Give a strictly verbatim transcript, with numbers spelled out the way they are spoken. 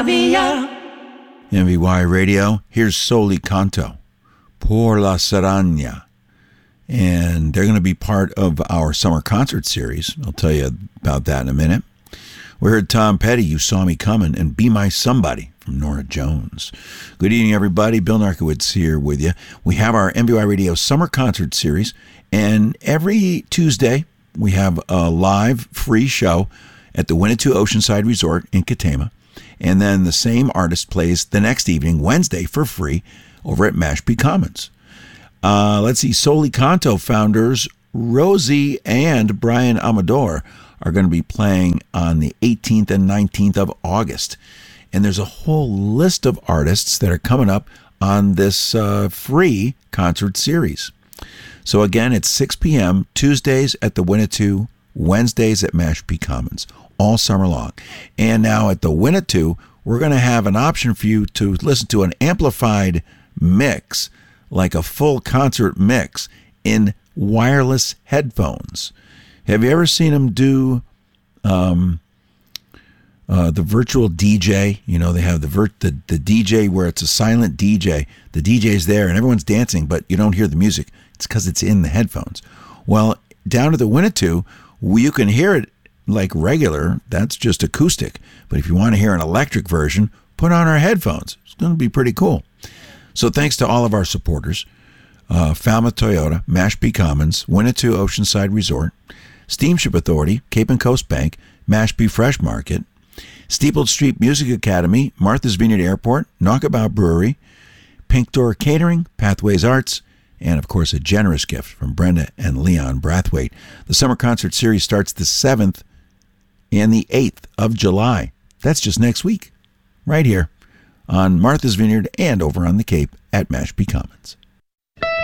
M V Y Radio, here's Soli Canto, Por la Serrana. And they're going to be part of our summer concert series. I'll tell you about that in a minute. We heard Tom Petty, You Saw Me Coming, and Be My Somebody from Norah Jones. Good evening, everybody. Bill Narkowitz here with you. We have our M V Y Radio summer concert series, and every Tuesday we have a live free show at the Winnetou Oceanside Resort in Katama. And then the same artist plays the next evening, Wednesday, for free over at Mashpee Commons. Uh, let's see, Soli Canto founders Rosie and Brian Amador are going to be playing on the eighteenth and nineteenth of August. And there's a whole list of artists that are coming up on this uh, free concert series. So again, it's six p.m. Tuesdays at the Winnetou, Wednesdays at Mashpee Commons, all summer long. And now at the Winnetou, we're going to have an option for you to listen to an amplified mix, like a full concert mix, in wireless headphones. Have you ever seen them do um, uh, the virtual D J? You know, they have the, vir- the the D J where it's a silent D J. The D J's there and everyone's dancing, but you don't hear the music. It's because it's in the headphones. Well, down at the Winnetou, you can hear it like regular. That's just acoustic. But if you want to hear an electric version, put on our headphones. It's going to be pretty cool. So thanks to all of our supporters, uh, Falmouth Toyota, Mashpee Commons, Winnetou Oceanside Resort, Steamship Authority, Cape and Coast Bank, Mashpee Fresh Market, Steepled Street Music Academy, Martha's Vineyard Airport, Knockabout Brewery, Pink Door Catering, Pathways Arts, and, of course, a generous gift from Brenda and Leon Brathwaite. The summer concert series starts the seventh and the eighth of July. That's just next week, right here on Martha's Vineyard and over on the Cape at Mashpee Commons.